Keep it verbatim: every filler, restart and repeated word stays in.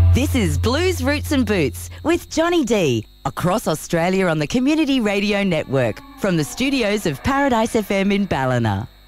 This is Blues Roots and Boots with Johnny D across Australia on the Community Radio Network from the studios of Paradise F M in Ballina.